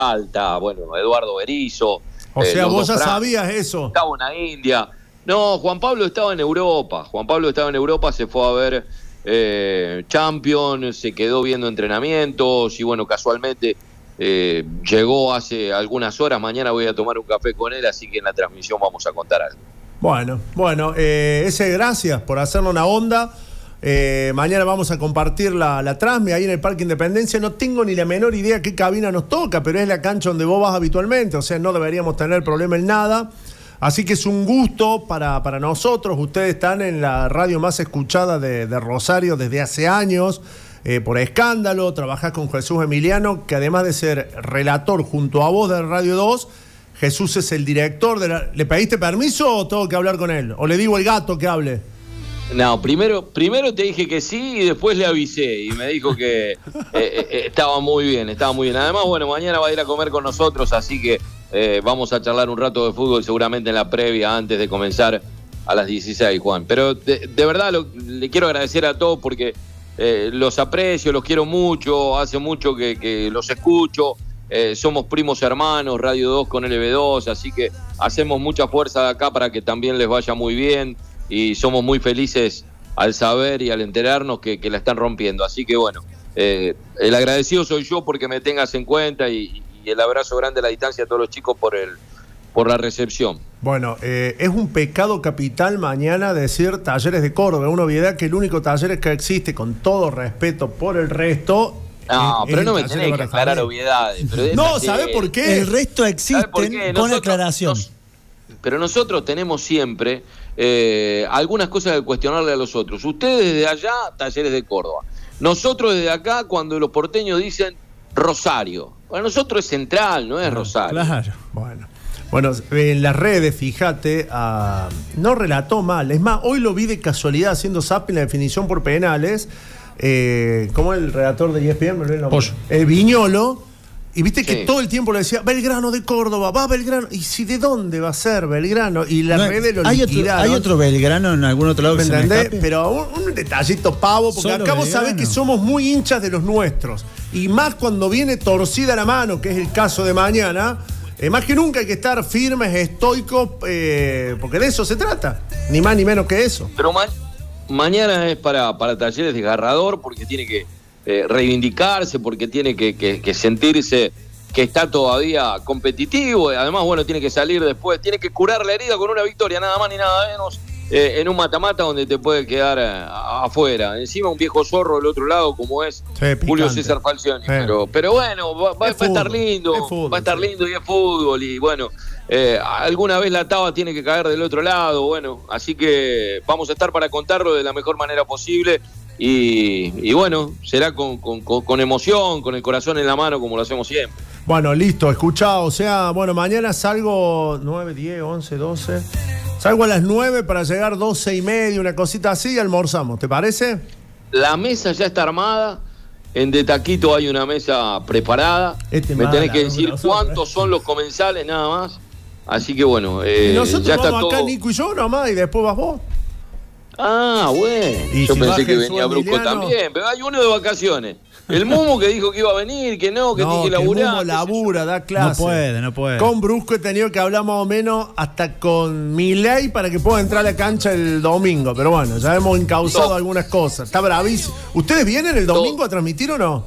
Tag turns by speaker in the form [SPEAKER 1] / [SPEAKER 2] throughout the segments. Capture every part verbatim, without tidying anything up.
[SPEAKER 1] Alta, bueno, Eduardo Berizzo.
[SPEAKER 2] O sea,
[SPEAKER 1] eh,
[SPEAKER 2] vos ya
[SPEAKER 1] Frank,
[SPEAKER 2] sabías eso.
[SPEAKER 1] Estaba en la India. No, Juan Pablo estaba en Europa. Juan Pablo estaba en Europa, se fue a ver eh, Champions, se quedó viendo entrenamientos y bueno, casualmente eh, llegó hace algunas horas. Mañana voy a tomar un café con él, así que en la transmisión vamos a contar algo.
[SPEAKER 2] Bueno, bueno, eh, ese gracias por hacernos una onda. Eh, mañana vamos a compartir la, la transmi ahí en el Parque Independencia. No tengo ni la menor idea qué cabina nos toca, pero es la cancha donde vos vas habitualmente, o sea, no deberíamos tener problema en nada. Así que es un gusto para, para nosotros. Ustedes están en la radio más escuchada de, de Rosario desde hace años, eh, por Escándalo. Trabajás con Jesús Emiliano, que además de ser relator junto a vos de Radio dos, Jesús es el director de la... ¿Le pediste permiso o tengo que hablar con él? ¿O le digo al gato que hable?
[SPEAKER 1] No, primero, primero te dije que sí y después le avisé y me dijo que eh, eh, estaba muy bien, estaba muy bien. Además, bueno, mañana va a ir a comer con nosotros, así que eh, vamos a charlar un rato de fútbol seguramente en la previa antes de comenzar a las dieciséis, Juan. Pero de, de verdad lo, le quiero agradecer a todos porque eh, los aprecio, los quiero mucho, hace mucho que, que los escucho. Eh, somos primos hermanos, Radio dos con L B dos, así que hacemos mucha fuerza de acá para que también les vaya muy bien y somos muy felices al saber y al enterarnos que, que la están rompiendo. Así que bueno, eh, el agradecido soy yo porque me tengas en cuenta y, y el abrazo grande a la distancia a todos los chicos por, el, por la recepción.
[SPEAKER 2] Bueno, eh, es un pecado capital mañana decir Talleres de Córdoba, una obviedad que el único Talleres que existe, con todo respeto por el resto...
[SPEAKER 1] No,
[SPEAKER 2] es,
[SPEAKER 1] pero
[SPEAKER 2] es
[SPEAKER 1] no me tenés que aclarar obviedades. Pero
[SPEAKER 2] no, ¿sabés por qué?
[SPEAKER 3] El resto existen con nosotros, aclaración.
[SPEAKER 1] Nos, pero nosotros tenemos siempre eh, algunas cosas que cuestionarle a los otros. Ustedes desde allá, Talleres de Córdoba. Nosotros desde acá, cuando los porteños dicen Rosario. Para nosotros es Central, no es Rosario.
[SPEAKER 2] Claro, bueno. Bueno, en las redes, fíjate, uh, no relató mal. Es más, hoy lo vi de casualidad haciendo zapping la definición por penales. Eh, como el redactor de E S P N, el eh, Viñolo, y viste que sí, todo el tiempo le decía Belgrano de Córdoba, va Belgrano, y si de dónde va a ser Belgrano, y las no, redes lo
[SPEAKER 3] hay
[SPEAKER 2] liquidaron.
[SPEAKER 3] Otro, hay otro Belgrano en algún otro lado que
[SPEAKER 2] ¿me entendés? Pero un, un detallito pavo, porque acá vos sabés que somos muy hinchas de los nuestros, y más cuando viene torcida la mano, que es el caso de mañana. Eh, más que nunca hay que estar firmes, estoicos, eh, porque de eso se trata, ni más ni menos que eso.
[SPEAKER 1] Pero man Mañana es para, para Talleres desgarrador porque tiene que eh, reivindicarse, porque tiene que, que, que sentirse que está todavía competitivo. Además, bueno, tiene que salir después, tiene que curar la herida con una victoria, nada más ni nada menos, eh, en un mata-mata donde te puede quedar eh, afuera. Encima un viejo zorro del otro lado como es sí, Julio César Falcioni. Sí. Pero, pero bueno, va, va, va a estar lindo, fútbol, va a estar sí. lindo y es fútbol y bueno... Eh, alguna vez la taba tiene que caer del otro lado, bueno, así que vamos a estar para contarlo de la mejor manera posible y, y bueno, será con, con, con emoción, con el corazón en la mano como lo hacemos siempre.
[SPEAKER 2] Bueno, listo, escuchá, o sea, bueno, mañana salgo nueve, diez, once, doce, salgo a las nueve para llegar doce y media, una cosita así y almorzamos, ¿te parece?
[SPEAKER 1] La mesa ya está armada. En De Taquito hay una mesa preparada. Este Me mala, tenés que decir nosotros, cuántos eh. son los comensales, nada más. Así que bueno, eh,
[SPEAKER 2] y nosotros
[SPEAKER 1] ya
[SPEAKER 2] vamos
[SPEAKER 1] está
[SPEAKER 2] acá,
[SPEAKER 1] todo...
[SPEAKER 2] Nico y yo nomás, y después vas vos.
[SPEAKER 1] Ah, bueno. Y yo si pensé que venía Brusco también, pero hay uno de vacaciones. El Mumu que dijo que iba a venir, que no, que no, tiene que laburar.
[SPEAKER 2] El Mumu labura, da clase.
[SPEAKER 3] No puede, no puede.
[SPEAKER 2] Con Brusco he tenido que hablar más o menos hasta con Milei para que pueda entrar a la cancha el domingo. Pero bueno, ya hemos encauzado no. algunas cosas. Está bravísimo. ¿Ustedes vienen el domingo no. a transmitir o no?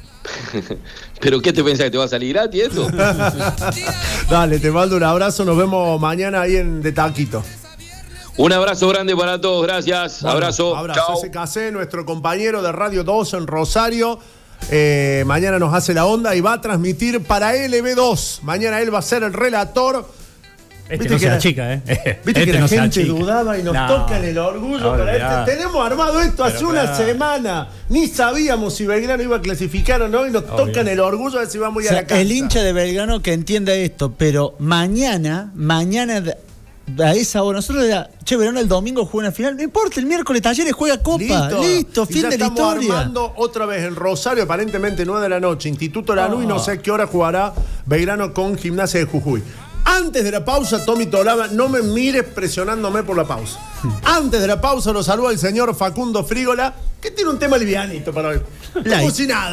[SPEAKER 1] ¿Pero qué te pensás, que te va a salir gratis esto?
[SPEAKER 2] Dale, te mando un abrazo. Nos vemos mañana ahí en De Taquito.
[SPEAKER 1] Un abrazo grande para todos, gracias. Bueno, abrazo.
[SPEAKER 2] Abrazo. Chao. S K C, nuestro compañero de Radio dos en Rosario. Eh, mañana nos hace la onda y va a transmitir para L B dos. Mañana él va a ser el relator.
[SPEAKER 3] Este ¿Viste no que la chica, ¿eh?
[SPEAKER 2] Viste este que la no gente dudaba y nos no, tocan el orgullo no, para este. Tenemos armado esto hace Pero, una claro. semana. Ni sabíamos si Belgrano iba a clasificar o no y nos Obvio. tocan el orgullo de si vamos a ir
[SPEAKER 3] o sea,
[SPEAKER 2] a la cancha.
[SPEAKER 3] El hincha de Belgrano que entienda esto, pero mañana, mañana a esa hora, nosotros ya, che, Belgrano el domingo juega una final, no importa, el miércoles Talleres juega Copa, listo, listo fin de la historia.
[SPEAKER 2] Estamos armando otra vez en Rosario, aparentemente nueve de la noche, Instituto Lanús, oh. y no sé qué hora jugará Belgrano con Gimnasia de Jujuy. Antes de la pausa, Tommy Tolaba, no me mires presionándome por la pausa. Antes de la pausa, lo saluda el señor Facundo Frígola, que tiene un tema livianito para hoy. Como si nada.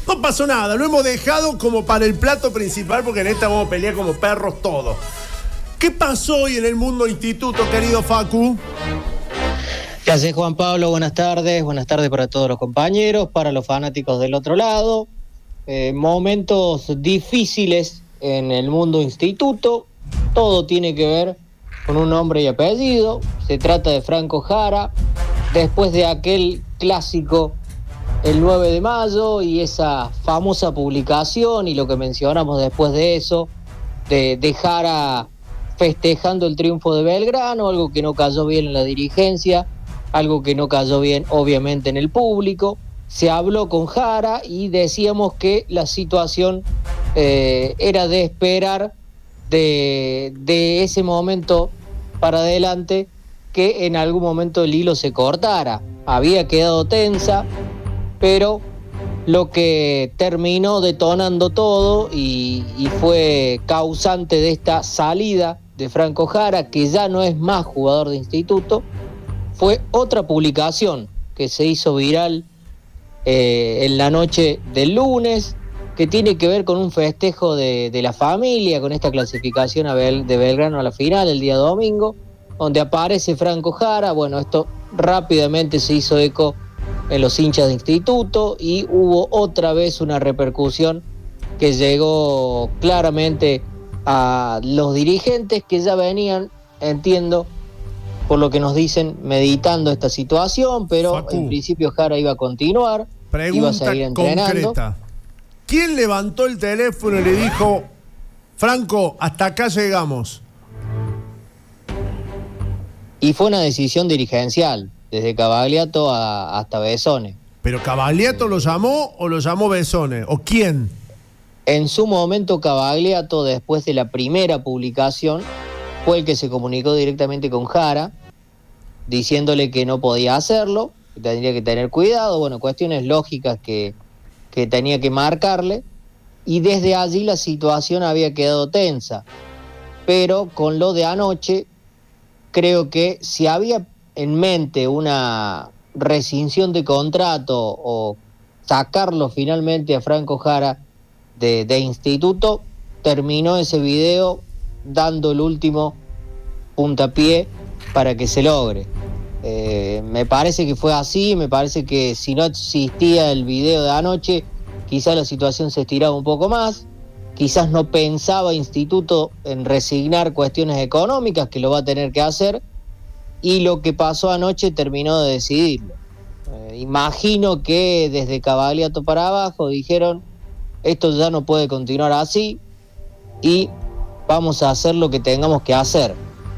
[SPEAKER 2] No pasó nada, lo hemos dejado como para el plato principal porque en esta vamos a pelear como perros todos. ¿Qué pasó hoy en el mundo instituto, querido Facu?
[SPEAKER 4] ¿Qué haces, Juan Pablo? Buenas tardes. Buenas tardes para todos los compañeros, para los fanáticos del otro lado. Eh, momentos difíciles en el mundo instituto. Todo tiene que ver con un nombre y apellido. Se trata de Franco Jara. Después de aquel clásico el nueve de mayo y esa famosa publicación y lo que mencionamos después de eso, de, de Jara festejando el triunfo de Belgrano, algo que no cayó bien en la dirigencia, algo que no cayó bien obviamente en el público. Se habló con Jara y decíamos que la situación eh, era de esperar de, de ese momento para adelante que en algún momento el hilo se cortara. Había quedado tensa, pero lo que terminó detonando todo y, y fue causante de esta salida de Franco Jara, que ya no es más jugador de instituto, fue otra publicación que se hizo viral eh, en la noche del lunes, que tiene que ver con un festejo de, de la familia, con esta clasificación a Bel, de Belgrano a la final el día domingo, donde aparece Franco Jara. Bueno, esto rápidamente se hizo eco en los hinchas de instituto y hubo otra vez una repercusión que llegó claramente a los dirigentes que ya venían, entiendo, por lo que nos dicen, meditando esta situación, pero Facu, en principio Jara iba a continuar,
[SPEAKER 2] pregunta
[SPEAKER 4] iba a seguir entrenando.
[SPEAKER 2] Concreta. ¿Quién levantó el teléfono y le dijo, Franco, hasta acá llegamos?
[SPEAKER 4] Y fue una decisión dirigencial, desde Cavagliato a, hasta Besone.
[SPEAKER 2] ¿Pero Cavagliato lo llamó o lo llamó Besone? ¿O quién?
[SPEAKER 4] En su momento Cavagliato, después de la primera publicación, fue el que se comunicó directamente con Jara, diciéndole que no podía hacerlo, que tendría que tener cuidado, bueno, cuestiones lógicas que, que tenía que marcarle, y desde allí la situación había quedado tensa. Pero con lo de anoche, creo que si había en mente una rescisión de contrato o sacarlo finalmente a Franco Jara de, de instituto, terminó ese video dando el último puntapié para que se logre. Eh, me parece que fue así, me parece que si no existía el video de anoche, quizás la situación se estiraba un poco más, quizás no pensaba instituto en resignar cuestiones económicas, que lo va a tener que hacer, y lo que pasó anoche terminó de decidirlo. Eh, imagino que desde Cavagliato para abajo dijeron, esto ya no puede continuar así, y vamos a hacer lo que tengamos que hacer.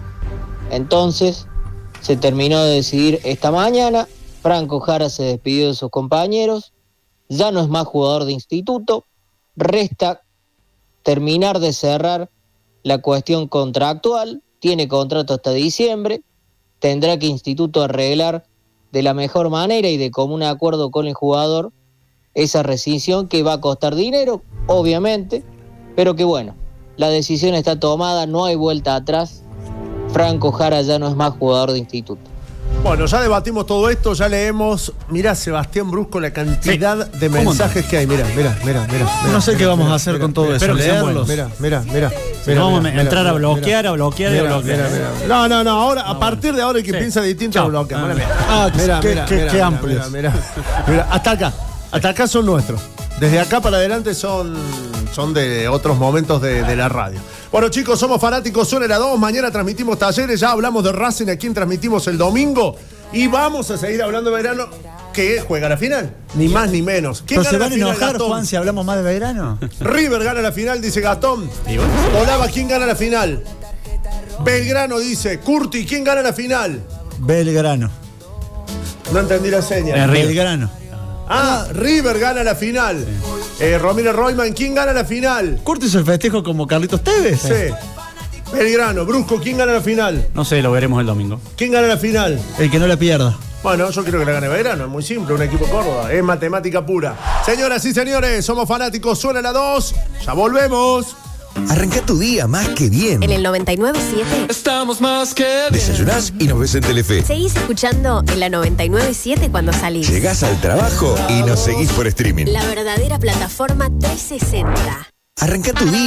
[SPEAKER 4] Entonces se terminó de decidir esta mañana. Franco Jara se despidió de sus compañeros, ya no es más jugador de instituto, resta terminar de cerrar la cuestión contractual, tiene contrato hasta diciembre, tendrá que instituto arreglar de la mejor manera y de común acuerdo con el jugador esa rescisión que va a costar dinero, obviamente, pero que bueno, la decisión está tomada, no hay vuelta atrás. Franco Jara ya no es más jugador de instituto.
[SPEAKER 2] Bueno, ya debatimos todo esto, ya leemos. Mira, Sebastián Brusco, la cantidad sí. de mensajes que hay. Mira, mira, mira, mira.
[SPEAKER 3] No sé qué vamos a hacer
[SPEAKER 2] mira,
[SPEAKER 3] con todo
[SPEAKER 2] mira,
[SPEAKER 3] eso. Leerlos.
[SPEAKER 2] Mira, mira, mira.
[SPEAKER 3] Si mira, vamos mira, a entrar mira, a bloquear, mira, a bloquear y a bloquear. Mira, mira, mira.
[SPEAKER 2] No, no, no. Ahora, a partir de ahora, el que sí. piensa distinto
[SPEAKER 3] Chao.
[SPEAKER 2] bloquea.
[SPEAKER 3] Ah,
[SPEAKER 2] mira,
[SPEAKER 3] ah,
[SPEAKER 2] mira,
[SPEAKER 3] qué,
[SPEAKER 2] mira,
[SPEAKER 3] qué,
[SPEAKER 2] mira,
[SPEAKER 3] qué
[SPEAKER 2] mira,
[SPEAKER 3] amplios.
[SPEAKER 2] Mira, mira, mira, hasta acá. Hasta acá son nuestros. Desde acá para adelante son, son de otros momentos de, de la radio. Bueno, chicos, somos fanáticos, son las dos. Mañana transmitimos Talleres, ya hablamos de Racing, a quien transmitimos el domingo. Y vamos a seguir hablando de Belgrano, que juega la final. Ni más ni menos. ¿Quién
[SPEAKER 3] ¿Pero se van a enojar,
[SPEAKER 2] Gastón?
[SPEAKER 3] Juan, si hablamos más de Belgrano?
[SPEAKER 2] River gana la final, dice Gastón. Olava, ¿quién gana la final? Belgrano, dice. Curti, ¿quién gana la final?
[SPEAKER 3] Belgrano.
[SPEAKER 2] No entendí la seña.
[SPEAKER 3] Eh, Belgrano.
[SPEAKER 2] Ah, River gana la final. Sí. Eh, Romero Royman, ¿quién gana la final?
[SPEAKER 3] Curti hizo el festejo como Carlitos Tevez.
[SPEAKER 2] Sí. Belgrano, Brusco, ¿quién gana la final?
[SPEAKER 5] No sé, lo veremos el domingo.
[SPEAKER 2] ¿Quién gana la final?
[SPEAKER 3] El que no la pierda.
[SPEAKER 2] Bueno, yo creo que la gane Belgrano, es muy simple, un equipo Córdoba, es matemática pura. Señoras y señores, somos fanáticos, suena la dos, ya volvemos.
[SPEAKER 5] Arranca tu día más que bien.
[SPEAKER 6] En el noventa y nueve punto siete.
[SPEAKER 7] Estamos más que bien.
[SPEAKER 5] Desayunás y nos ves en Telefe.
[SPEAKER 6] Seguís escuchando en la noventa y nueve punto siete cuando salís.
[SPEAKER 5] Llegás al trabajo y nos seguís por streaming.
[SPEAKER 6] La verdadera plataforma trescientos sesenta.
[SPEAKER 5] Arranca tu día.